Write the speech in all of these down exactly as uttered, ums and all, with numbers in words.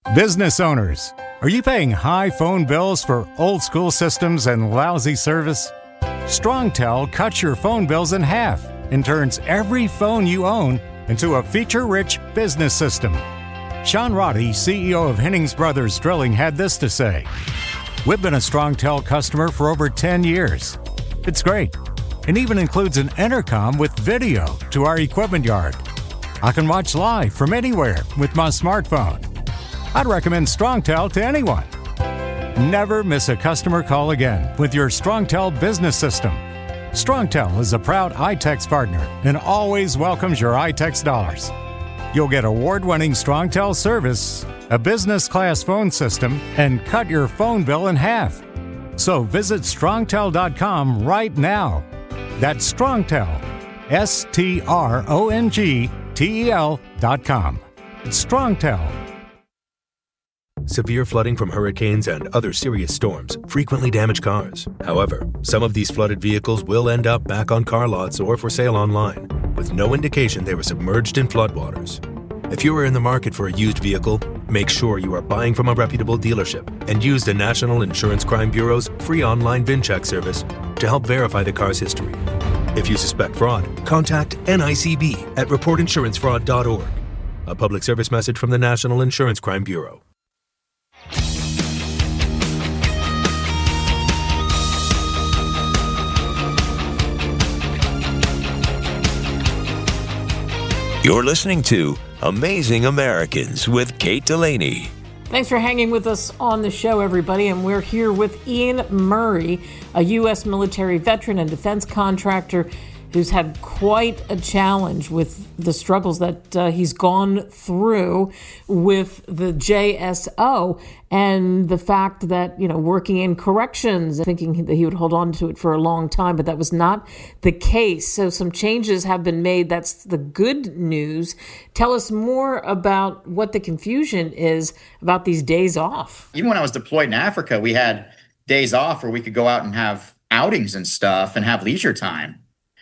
Business owners, are you paying high phone bills for old school systems and lousy service? StrongTel cuts your phone bills in half and turns every phone you own into a feature-rich business system. Sean Roddy, C E O of Hennings Brothers Drilling, had this to say. We've been a StrongTel customer for over ten years. It's great. It even includes an intercom with video to our equipment yard. I can watch live from anywhere with my smartphone. I'd recommend StrongTel to anyone. Never miss a customer call again with your StrongTel business system. StrongTel is a proud iTex partner and always welcomes your iTex dollars. You'll get award-winning StrongTel service, a business-class phone system, and cut your phone bill in half. So visit strongtel dot com right now. That's StrongTel, S T R O N G T E L dot com. It's StrongTel. Severe flooding from hurricanes and other serious storms frequently damage cars. However, some of these flooded vehicles will end up back on car lots or for sale online, with no indication they were submerged in floodwaters. If you are in the market for a used vehicle, make sure you are buying from a reputable dealership and use the National Insurance Crime Bureau's free online VIN check service to help verify the car's history. If you suspect fraud, contact N I C B at report insurance fraud dot org. A public service message from the National Insurance Crime Bureau. You're listening to Amazing Americans with Kate Delaney. Thanks for hanging with us on the show, everybody. And we're here with Ian Murray, a U S military veteran and defense contractor who's had quite a challenge with the struggles that uh, he's gone through with the J S O and the fact that, you know, working in corrections, thinking that he would hold on to it for a long time, but that was not the case. So some changes have been made. That's the good news. Tell us more about what the confusion is about these days off. Even when I was deployed in Africa, we had days off where we could go out and have outings and stuff and have leisure time.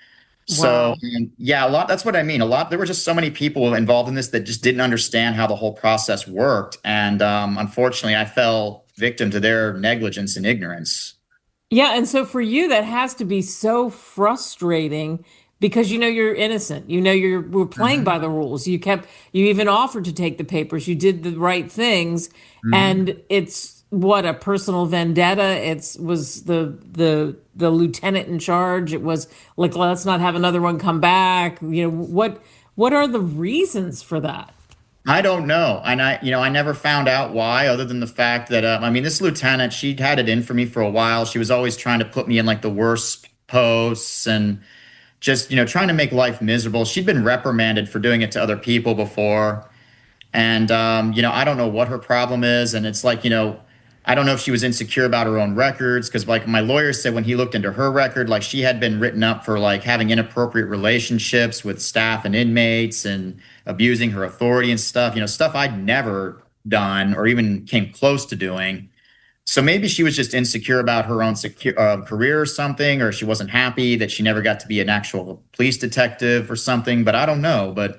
So, wow. yeah, a lot. That's what I mean. A lot. There were just so many people involved in this that just didn't understand how the whole process worked. And um, unfortunately, I fell victim to their negligence and ignorance. Yeah. And so for you, that has to be so frustrating because, you know, you're innocent. You know, you're we're playing mm-hmm. by the rules. You kept you even offered to take the papers. You did the right things. Mm-hmm. And it's what a personal vendetta. It's was the the the lieutenant in charge. It was like, let's not have another one come back. You know, what what are the reasons for that? I don't know. And I, you know, I never found out why, other than the fact that, uh, I mean, this lieutenant, she'd had it in for me for a while. She was always trying to put me in like the worst posts and just, you know, trying to make life miserable. She'd been reprimanded for doing it to other people before. And, um, you know, I don't know what her problem is. And it's like, you know, I don't know if she was insecure about her own records, because like my lawyer said when he looked into her record, like she had been written up for like having inappropriate relationships with staff and inmates and abusing her authority and stuff, you know, stuff I'd never done or even came close to doing. So maybe she was just insecure about her own secure, uh, career or something, or she wasn't happy that she never got to be an actual police detective or something, but I don't know. But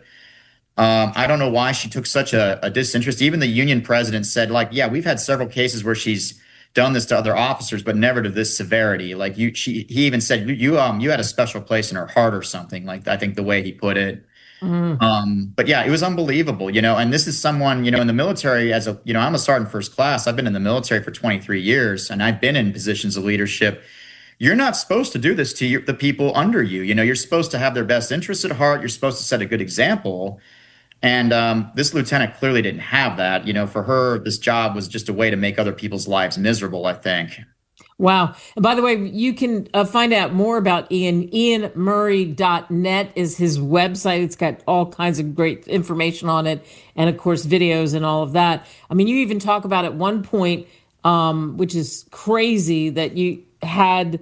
Um, I don't know why she took such a, a disinterest. Even the union president said, like, yeah, we've had several cases where she's done this to other officers, but never to this severity. Like you, she, he even said, you, you, um, you had a special place in her heart or something. Like I think the way he put it. Mm. Um, but yeah, it was unbelievable, you know. And this is someone, you know, in the military as a, you know, I'm a sergeant first class. I've been in the military for twenty-three years, and I've been in positions of leadership. You're not supposed to do this to your, the people under you. You know, you're supposed to have their best interests at heart. You're supposed to set a good example. And um, this lieutenant clearly didn't have that. You know, for her, this job was just a way to make other people's lives miserable, I think. Wow. And by the way, you can uh, find out more about Ian. ian murray dot net is his website. It's got all kinds of great information on it. And of course, videos and all of that. I mean, you even talk about at one point, um, which is crazy, that you had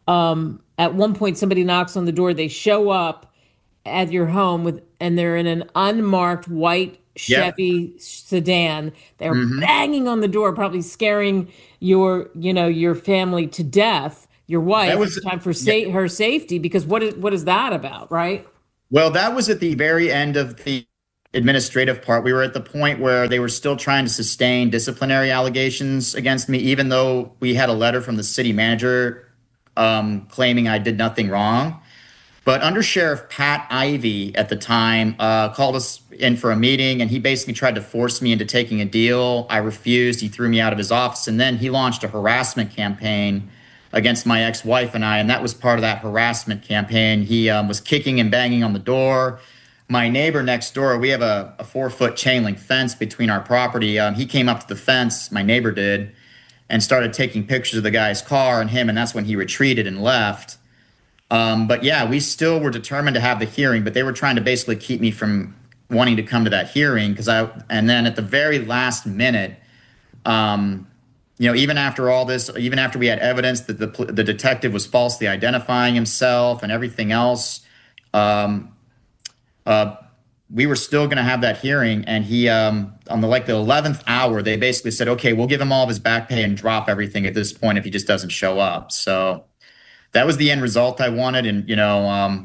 um, at one point somebody knocks on the door. They show up at your home with, and they're in an unmarked white Chevy yep. sedan. They're mm-hmm. banging on the door, probably scaring your, you know, your family to death, your wife. That was time for sa- yeah. her safety, because what is what is that about, right? Well, that was at the very end of the administrative part, we were at the point where they were still trying to sustain disciplinary allegations against me, even though we had a letter from the city manager um, claiming I did nothing wrong. But Under Sheriff Pat Ivey at the time uh, called us in for a meeting, and he basically tried to force me into taking a deal. I refused. He threw me out of his office, and then he launched a harassment campaign against my ex-wife and I, and that was part of that harassment campaign. He um, was kicking and banging on the door. My neighbor next door, we have a, a four-foot chain link fence between our property. Um, he came up to the fence, my neighbor did, and started taking pictures of the guy's car and him, and that's when he retreated and left. Um, but yeah, we still were determined to have the hearing, but they were trying to basically keep me from wanting to come to that hearing because I. And then at the very last minute, um, you know, even after all this, even after we had evidence that the the detective was falsely identifying himself and everything else. Um, Uh, we were still going to have that hearing, and he, um, on the like the eleventh hour, they basically said, "Okay, we'll give him all of his back pay and drop everything at this point if he just doesn't show up." So that was the end result I wanted, and you know, um,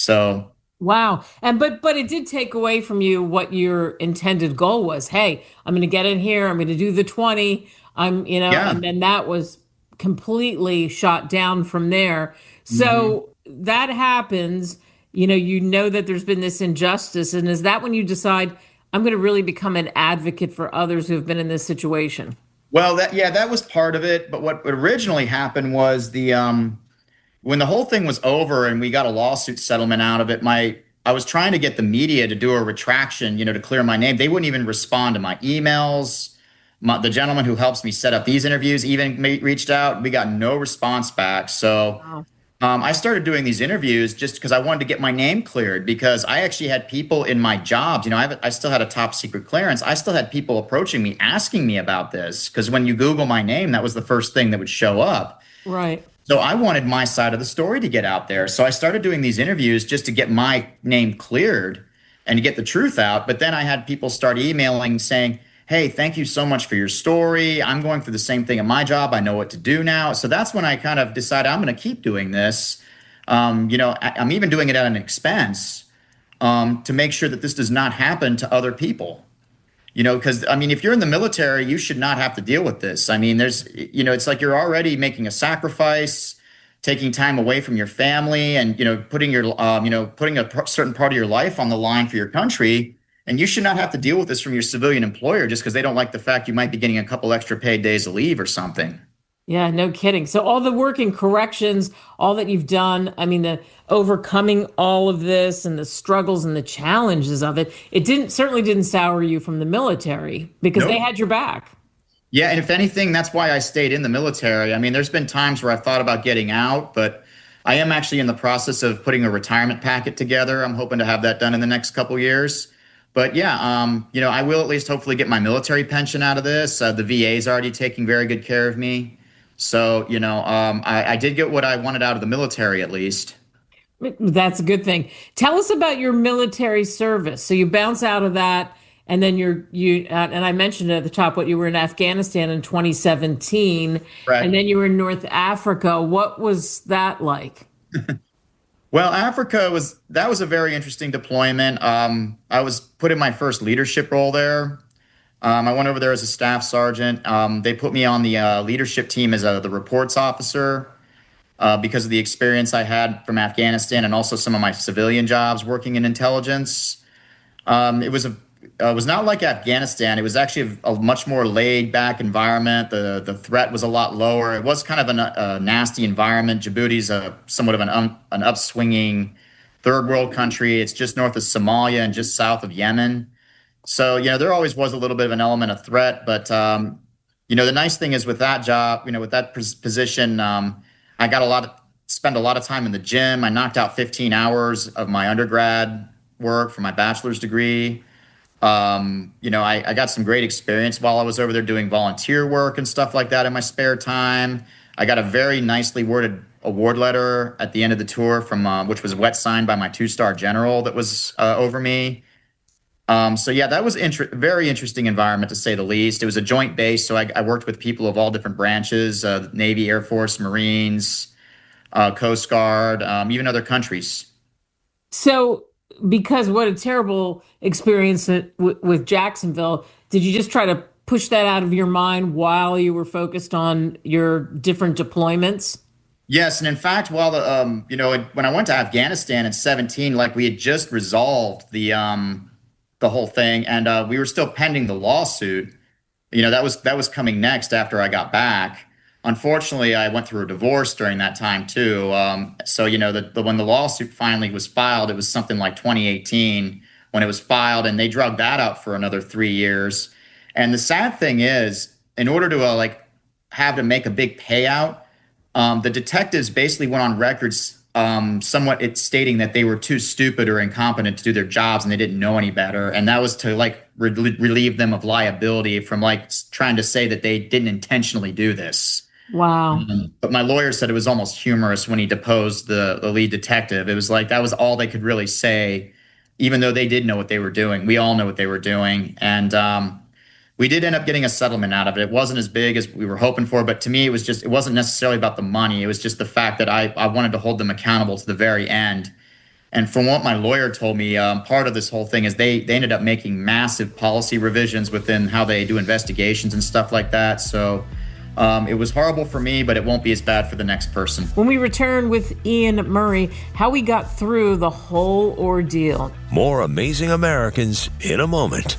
so wow. And but but it did take away from you what your intended goal was. Hey, I'm going to get in here. I'm going to do the twenty. I'm, you know, yeah. And then that was completely shot down from there. So mm-hmm. that happens. You know, you know that there's been this injustice. And is that when you decide, I'm going to really become an advocate for others who have been in this situation? Well, that yeah, that was part of it. But what originally happened was the um, when the whole thing was over and we got a lawsuit settlement out of it, my I was trying to get the media to do a retraction, you know, to clear my name. They wouldn't even respond to my emails. My, the gentleman who helps me set up these interviews even reached out. We got no response back. So wow. Um, I started doing these interviews just because I wanted to get my name cleared because I actually had people in my jobs. You know, I, have, I still had a top secret clearance. I still had people approaching me, asking me about this because when you Google my name, that was the first thing that would show up. Right. So I wanted my side of the story to get out there. So I started doing these interviews just to get my name cleared and to get the truth out. But then I had people start emailing saying, "Hey, thank you so much for your story. I'm going through the same thing in my job. I know what to do now." So that's when I kind of decided I'm going to keep doing this. Um, you know, I, I'm even doing it at an expense um, to make sure that this does not happen to other people. You know, because, I mean, if you're in the military, you should not have to deal with this. I mean, there's, you know, it's like you're already making a sacrifice, taking time away from your family and, you know, putting your, um, you know, putting a p- certain part of your life on the line for your country. And you should not have to deal with this from your civilian employer just because they don't like the fact you might be getting a couple extra paid days of leave or something. Yeah, no kidding. So all the work in corrections, all that you've done, I mean, the overcoming all of this and the struggles and the challenges of it, it didn't certainly didn't sour you from the military because nope. They had your back. Yeah, and if anything, that's why I stayed in the military. I mean, there's been times where I thought about getting out, but I am actually in the process of putting a retirement packet together. I'm hoping to have that done in the next couple of years. But yeah, um, you know, I will at least hopefully get my military pension out of this. Uh, the V A is already taking very good care of me. So, you know, um, I, I did get what I wanted out of the military at least. That's a good thing. Tell us about your military service. So you bounce out of that and then you're, you, uh, and I mentioned at the top what you were in Afghanistan in twenty seventeen. Right. And then you were in North Africa. What was that like? Well, Africa was, that was a very interesting deployment. Um, I was put in my first leadership role there. Um, I went over there as a staff sergeant. Um, they put me on the uh, leadership team as a, the reports officer uh, because of the experience I had from Afghanistan and also some of my civilian jobs working in intelligence. Um, it was a, uh, was not like Afghanistan. It was actually a, a much more laid back environment. The the threat was a lot lower. It was kind of an, a nasty environment. Djibouti's a somewhat of an um, an upswinging third world country. It's just north of Somalia and just south of Yemen. So, you know, there always was a little bit of an element of threat. But, um, you know, the nice thing is with that job, you know, with that position, um, I got a lot of spend a lot of time in the gym. I knocked out fifteen hours of my undergrad work for my bachelor's degree. Um, you know, I, I got some great experience while I was over there doing volunteer work and stuff like that in my spare time. I got a very nicely worded award letter at the end of the tour from uh, which was wet signed by my two-star general that was uh, over me. Um, so yeah, that was inter- very interesting environment to say the least. It was a joint base, so I, I worked with people of all different branches: uh, Navy, Air Force, Marines, uh, Coast Guard, um, even other countries. So because what a terrible experience that w- with Jacksonville, did you just try to push that out of your mind while you were focused on your different deployments? Yes, and in fact, while the um, you know, when I went to Afghanistan in seventeen, like we had just resolved the um, the whole thing, and uh, we were still pending the lawsuit. You know, that was that was coming next after I got back. Unfortunately, I went through a divorce during that time too. Um, so you know, the, the when the lawsuit finally was filed, it was something like twenty eighteen when it was filed, and they drug that out for another three years. And the sad thing is, in order to uh, like have to make a big payout. Um, the detectives basically went on records um, somewhat it's stating that they were too stupid or incompetent to do their jobs and they didn't know any better. And that was to like re- relieve them of liability from like trying to say that they didn't intentionally do this. Wow. Um, but my lawyer said it was almost humorous when he deposed the, the lead detective. It was like that was all they could really say, even though they did know what they were doing. We all know what they were doing. And um we did end up getting a settlement out of it. It wasn't as big as we were hoping for, but to me, it was just, it wasn't necessarily about the money. It was just the fact that I, I wanted to hold them accountable to the very end. And from what my lawyer told me, um, part of this whole thing is they, they ended up making massive policy revisions within how they do investigations and stuff like that. So um, it was horrible for me, but it won't be as bad for the next person. When we return with Ian Murray, how we got through the whole ordeal. More Amazing Americans in a moment.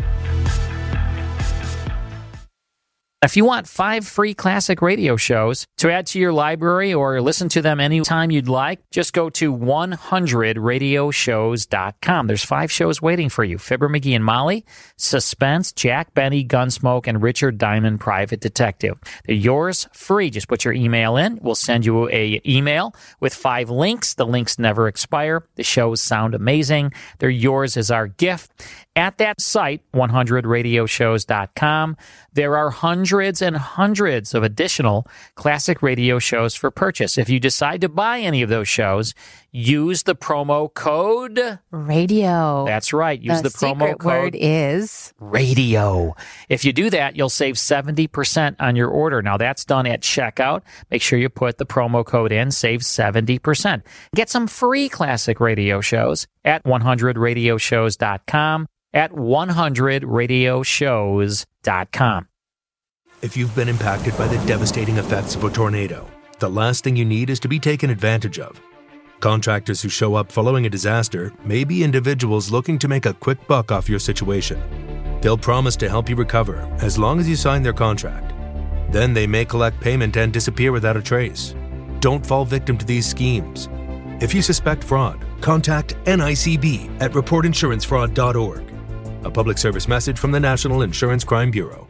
If you want five free classic radio shows to add to your library or listen to them anytime you'd like, just go to one hundred radio shows dot com. There's five shows waiting for you. Fibber, McGee, and Molly, Suspense, Jack Benny, Gunsmoke, and Richard Diamond, Private Detective. They're yours free. Just put your email in. We'll send you a email with five links. The links never expire. The shows sound amazing. They're yours as our gift. At that site, one hundred radio shows dot com, there are hundreds and hundreds of additional classic radio shows for purchase. If you decide to buy any of those shows, use the promo code radio. That's right. Use the, the promo secret code word is radio. If you do that, you'll save seventy percent on your order. Now, that's done at checkout. Make sure you put the promo code in, save seventy percent. Get some free classic radio shows at one hundred radio shows dot com. At one hundred radio shows dot com. If you've been impacted by the devastating effects of a tornado, the last thing you need is to be taken advantage of. Contractors who show up following a disaster may be individuals looking to make a quick buck off your situation. They'll promise to help you recover as long as you sign their contract. Then they may collect payment and disappear without a trace. Don't fall victim to these schemes. If you suspect fraud, contact N I C B at report insurance fraud dot org. A public service message from the National Insurance Crime Bureau.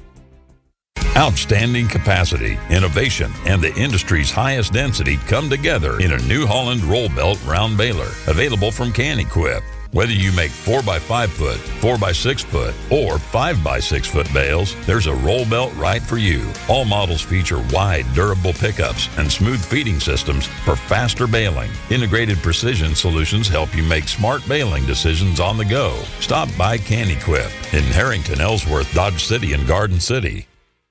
Outstanding capacity, innovation, and the industry's highest density come together in a New Holland roll belt round baler, available from Can-Equip. Whether you make four by five foot, four by six foot, or five by six foot bales, there's a roll belt right for you. All models feature wide, durable pickups and smooth feeding systems for faster baling. Integrated precision solutions help you make smart baling decisions on the go. Stop by Can-Equip in Harrington, Ellsworth, Dodge City, and Garden City.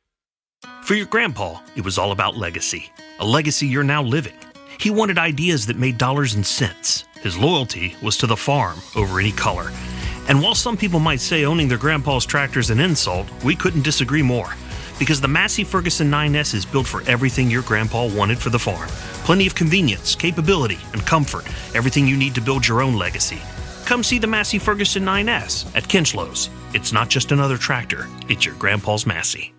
For your grandpa, it was all about legacy. A legacy you're now living. He wanted ideas that made dollars and cents. His loyalty was to the farm over any color. And while some people might say owning their grandpa's tractor is an insult, we couldn't disagree more. Because the Massey Ferguson nine S is built for everything your grandpa wanted for the farm. Plenty of convenience, capability, and comfort. Everything you need to build your own legacy. Come see the Massey Ferguson nine S at Kinchlows. It's not just another tractor, it's your grandpa's Massey.